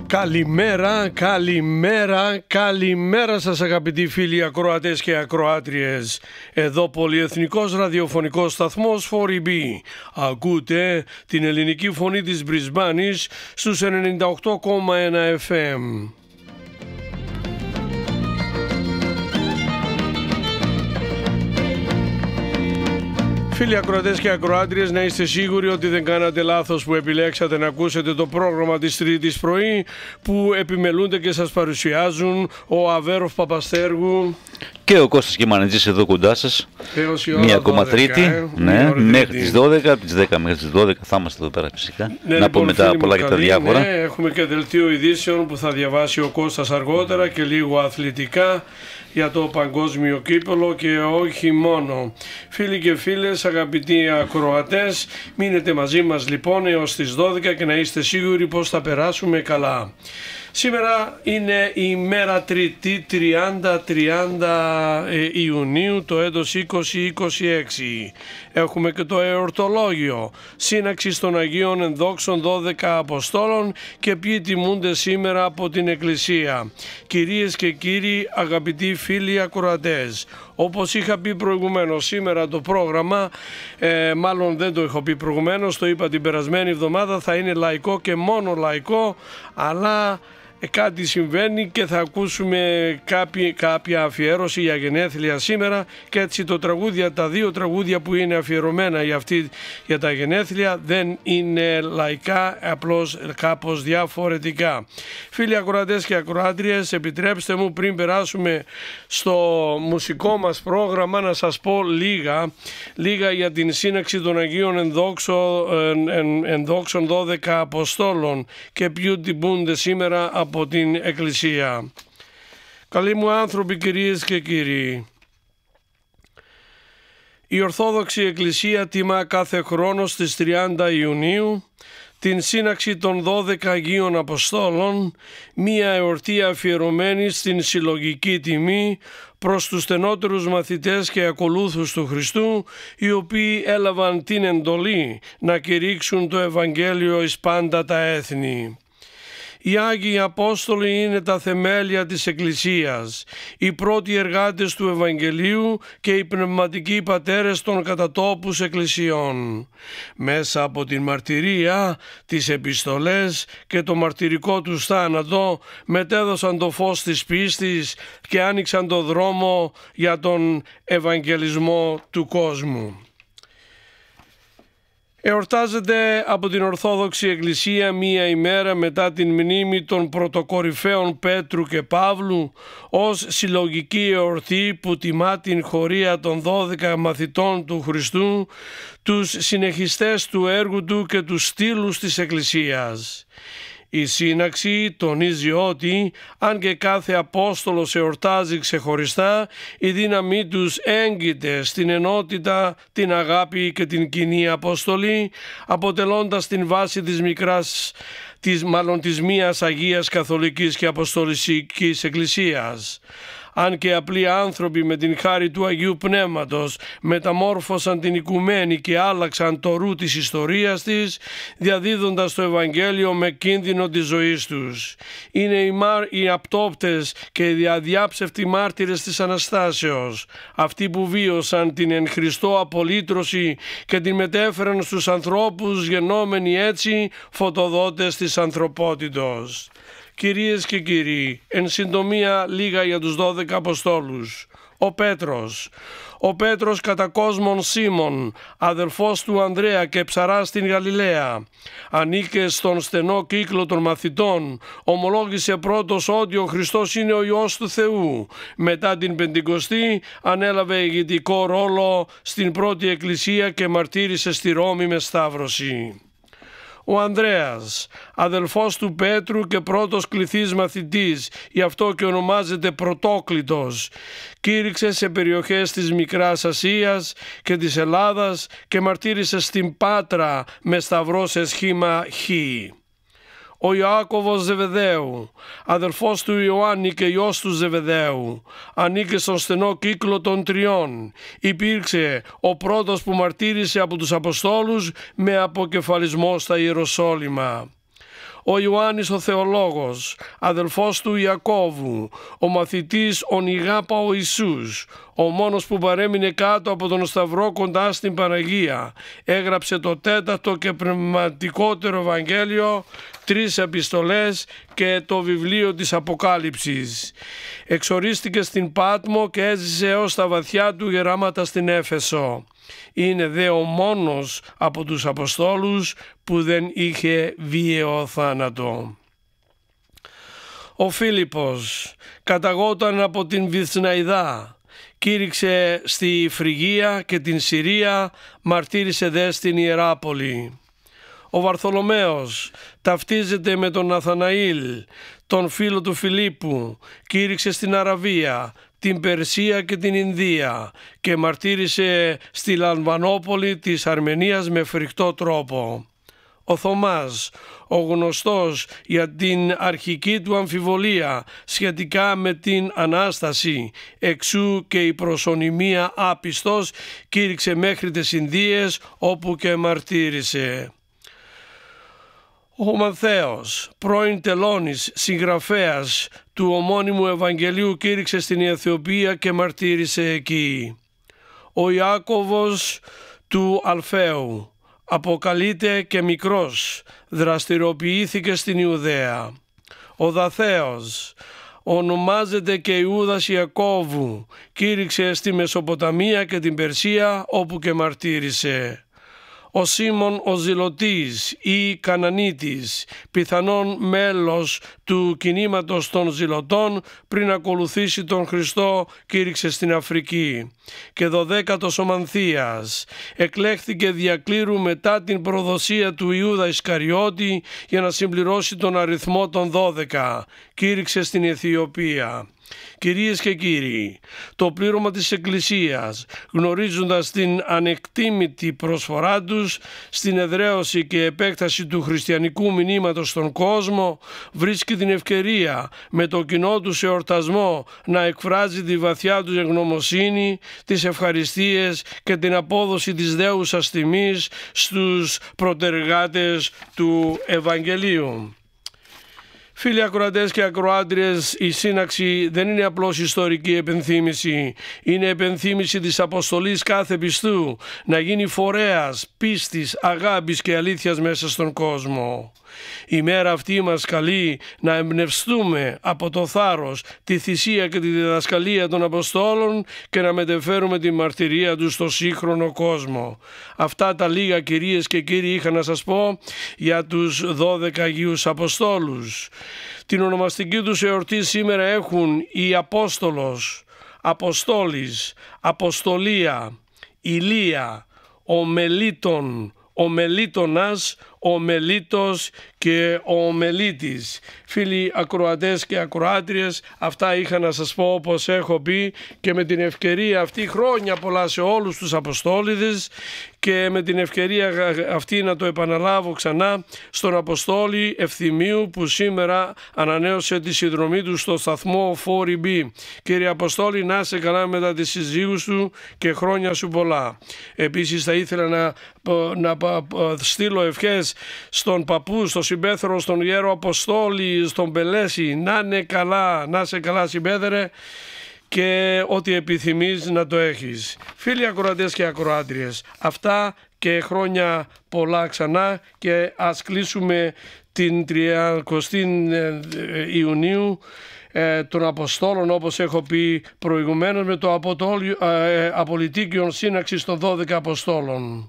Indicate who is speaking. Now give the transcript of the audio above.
Speaker 1: Καλημέρα, καλημέρα, καλημέρα σας αγαπητοί φίλοι ακροατές και ακροάτριες. Εδώ πολυεθνικός ραδιοφωνικός σταθμός 4EB. Ακούτε την ελληνική φωνή της Μπρισμπάνης στους 98,1 FM. Φίλοι ακροατές και ακροάτριες, να είστε σίγουροι ότι δεν κάνατε λάθος που επιλέξατε να ακούσετε το πρόγραμμα της Τρίτης πρωί που επιμελούνται και σας παρουσιάζουν ο Αβέροφ Παπαστέργου
Speaker 2: και ο Κώστας Κιμανετζής εδώ κοντά σας. Μία ακόμα Τρίτη, μέχρι τις 12, από τις 10 μέχρι τις 12 θα είμαστε εδώ πέρα φυσικά.
Speaker 1: Ναι,
Speaker 2: να πούμε μετά πολλά για τα διάφορα.
Speaker 1: Ναι, έχουμε και δελτίο ειδήσεων που θα διαβάσει ο Κώστας αργότερα και λίγο αθλητικά για το παγκόσμιο κύπελλο και όχι μόνο. Φίλοι και φίλες, αγαπητοί ακροατές, μείνετε μαζί μας λοιπόν έως τις 12 και να είστε σίγουροι πως θα περάσουμε καλά. Σήμερα είναι η μέρα Τρίτη 30 Ιουνίου το έτος 2026. Έχουμε και το εορτολόγιο, σύναξη των Αγίων Ενδόξων 12 Αποστόλων και ποιοι τιμούνται σήμερα από την Εκκλησία. Κυρίες και κύριοι, αγαπητοί φίλοι ακροατές, όπως είχα πει προηγουμένως, σήμερα το πρόγραμμα, μάλλον δεν το έχω πει προηγουμένως, το είπα την περασμένη εβδομάδα, θα είναι λαϊκό και μόνο λαϊκό, αλλά κάτι συμβαίνει και θα ακούσουμε κάποια αφιέρωση για γενέθλια σήμερα και έτσι τα δύο τραγούδια που είναι αφιερωμένα για τα γενέθλια δεν είναι λαϊκά, απλώς κάπως διαφορετικά. Φίλοι ακροατές και ακροάτριες, επιτρέψτε μου πριν περάσουμε στο μουσικό μας πρόγραμμα να σας πω λίγα για την σύναξη των Αγίων Ενδόξων 12 Αποστόλων και ποιου τιμούνται σήμερα από την Εκκλησία. Καλοί μου άνθρωποι, κυρίες και κύριοι, η Ορθόδοξη Εκκλησία τιμά κάθε χρόνο στις 30 Ιουνίου την σύναξη των 12 Αγίων Αποστόλων, μία εορτή αφιερωμένη στην συλλογική τιμή προς τους στενότερους μαθητές και ακολούθους του Χριστού, οι οποίοι έλαβαν την εντολή να κηρύξουν το Ευαγγέλιο εις πάντα τα έθνη. Οι Άγιοι Απόστολοι είναι τα θεμέλια της Εκκλησίας, οι πρώτοι εργάτες του Ευαγγελίου και οι πνευματικοί πατέρες των κατατόπους εκκλησιών. Μέσα από την μαρτυρία, τις επιστολές και το μαρτυρικό τους θάνατο μετέδωσαν το φως της πίστης και άνοιξαν το δρόμο για τον Ευαγγελισμό του κόσμου. Εορτάζεται από την Ορθόδοξη Εκκλησία μία ημέρα μετά την μνήμη των πρωτοκορυφαίων Πέτρου και Παύλου ως συλλογική εορτή που τιμά την χωρία των 12 μαθητών του Χριστού, τους συνεχιστές του έργου του και τους στήλους της Εκκλησίας. Η σύναξη τονίζει ότι, αν και κάθε Απόστολος εορτάζει ξεχωριστά, η δύναμή τους έγκυται στην ενότητα, την αγάπη και την κοινή αποστολή, αποτελώντας την βάση της μίας Αγίας Καθολικής και Αποστολικής Εκκλησίας. Αν και απλοί άνθρωποι με την χάρη του Αγίου Πνεύματος μεταμόρφωσαν την οικουμένη και άλλαξαν το ρου της ιστορίας της, διαδίδοντας το Ευαγγέλιο με κίνδυνο της ζωής τους. Είναι οι απτόπτες και οι αδιάψευτοι μάρτυρες της Αναστάσεως, αυτοί που βίωσαν την εν Χριστώ απολύτρωση και την μετέφεραν στους ανθρώπους, γενόμενοι έτσι φωτοδότες της ανθρωπότητος. Κυρίες και κύριοι, εν συντομία λίγα για τους 12 Αποστόλους. Ο Πέτρος κατά κόσμον Σίμων, αδελφός του Ανδρέα και ψαράς στην Γαλιλαία. Ανήκε στον στενό κύκλο των μαθητών, ομολόγησε πρώτος ότι ο Χριστός είναι ο Υιός του Θεού. Μετά την Πεντηκοστή ανέλαβε ηγετικό ρόλο στην πρώτη εκκλησία και μαρτύρησε στη Ρώμη με σταύρωση. Ο Ανδρέας, αδελφός του Πέτρου και πρώτος κληθής μαθητής, γι' αυτό και ονομάζεται Πρωτόκλητος, κήρυξε σε περιοχές της Μικράς Ασίας και της Ελλάδας και μαρτύρησε στην Πάτρα με σταυρό σε σχήμα Χ. Ο Ιάκωβος Ζεβεδαίου, αδελφός του Ιωάννη και γιος του Ζεβεδαίου, ανήκε στον στενό κύκλο των τριών. Υπήρξε ο πρώτος που μαρτύρησε από τους Αποστόλους με αποκεφαλισμό στα Ιεροσόλυμα. ο Ιωάννης ο θεολόγος, αδελφός του Ιακώβου, ο μαθητής ο Νιγάπα ο Ιησούς, ο μόνος που παρέμεινε κάτω από τον Σταυρό κοντά στην Παναγία, έγραψε το τέταρτο και πνευματικότερο Ευαγγέλιο, 3 επιστολές και το βιβλίο της Αποκάλυψης. Εξορίστηκε στην Πάτμο και έζησε έως τα βαθιά του γεράματα στην Έφεσο. Είναι δε ο μόνος από τους Αποστόλους που δεν είχε βίαιο θάνατο. Ο Φίλιππος καταγόταν από την Βυθσναϊδά, κήρυξε στη Φρυγία και την Συρία, μαρτύρησε δε στην Ιεράπολη. Ο Βαρθολομαίος ταυτίζεται με τον Ναθαναήλ, τον φίλο του Φιλίππου, κήρυξε στην Αραβία, την Περσία και την Ινδία και μαρτύρησε στη Λαμβανόπολη της Αρμενίας με φρικτό τρόπο. Ο Θωμάς, ο γνωστός για την αρχική του αμφιβολία σχετικά με την Ανάσταση, εξού και η προσωνυμία άπιστος, κήρυξε μέχρι τις Ινδίες όπου και μαρτύρησε. Ο Μανθαίος, πρώην τελώνης, συγγραφέας του ομώνυμου Ευαγγελίου, κήρυξε στην Αιθιοπία και μαρτύρησε εκεί. Ο Ιάκωβος του Αλφαίου, αποκαλείται και μικρός, δραστηριοποιήθηκε στην Ιουδαία. Ο Δαθαίος, ονομάζεται και Ιούδας Ιακώβου, κήρυξε στη Μεσοποταμία και την Περσία όπου και μαρτύρησε. Ο Σίμων ο Ζηλωτής ή Κανανίτης, πιθανόν μέλος του κινήματος των Ζηλωτών πριν ακολουθήσει τον Χριστό, κήρυξε στην Αφρική. Και 12ος ο Μανθίας, εκλέχθηκε διακλήρου μετά την προδοσία του Ιούδα Ισκαριώτη για να συμπληρώσει τον αριθμό των 12, κήρυξε στην Αιθιοπία. Κυρίες και κύριοι, το πλήρωμα της Εκκλησίας, γνωρίζοντας την ανεκτήμητη προσφορά τους στην εδραίωση και επέκταση του χριστιανικού μηνύματος στον κόσμο, βρίσκει την ευκαιρία με το κοινό του εορτασμό να εκφράζει τη βαθιά του ευγνωμοσύνη, τις ευχαριστίες και την απόδοση της δέουσας τιμής στους προτεργάτες του Ευαγγελίου. Φίλοι ακροατές και ακροάτριες, η σύναξη δεν είναι απλώς ιστορική επενθύμηση, είναι επενθύμηση της αποστολής κάθε πιστού να γίνει φορέας πίστης, αγάπης και αλήθειας μέσα στον κόσμο. Η μέρα αυτή μας καλεί να εμπνευστούμε από το θάρρος, τη θυσία και τη διδασκαλία των Αποστόλων και να μετεφέρουμε τη μαρτυρία τους στο σύγχρονο κόσμο. Αυτά τα λίγα, κυρίες και κύριοι, είχα να σας πω για τους 12 Αγίους Αποστόλους. Την ονομαστική τους εορτή σήμερα έχουν η Απόστολος, Αποστόλης, Αποστολία, Ηλία, ο Μελίτων, ο Μελίτωνας, ο Μελίτος και ο Μελίτης. Φίλοι ακροατές και ακροάτριες, αυτά είχα να σας πω όπως έχω πει, και με την ευκαιρία αυτή χρόνια πολλά σε όλους τους Αποστόληδες και με την ευκαιρία αυτή να το επαναλάβω ξανά στον Αποστόλη Ευθυμίου που σήμερα ανανέωσε τη συνδρομή του στο σταθμό 4B. Κύριε Αποστόλη, να είσαι καλά μετά τις συζύγους του και χρόνια σου πολλά. Επίσης θα ήθελα να στείλω ευχές στον παππού, στον συμπέθερο, στον Ιέρο Αποστόλη, στον Πελέση. Να είναι καλά, να είσαι καλά συμπέθερε, και ό,τι επιθυμείς να το έχεις. Φίλοι ακροατές και ακροάτριες, αυτά και χρόνια πολλά ξανά, και ας κλείσουμε την 30η Ιουνίου των Αποστόλων, όπως έχω πει προηγουμένως, με το απολυτίκιον σύναξης των 12 Αποστόλων.